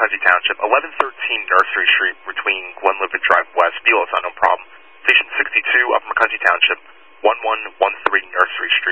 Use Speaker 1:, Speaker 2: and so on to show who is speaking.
Speaker 1: McCungie Township, 1113 Nursery Street between Glenlivet Drive West. Below, it's not no problem. Station 62, Upper McCungie Township, 1113 Nursery Street.